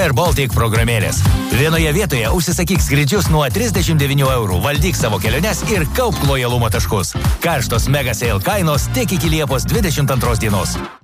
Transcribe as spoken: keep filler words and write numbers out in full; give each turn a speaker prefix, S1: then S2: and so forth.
S1: Air Baltic programėlės. Vienoje vietoje užsisakyk skrydžius nuo trisdešimt devynių eurų, valdyk savo keliones ir kaupk lojalumo taškus. Karštos mega sale kainos tik iki Liepos dvidešimt antros dienos.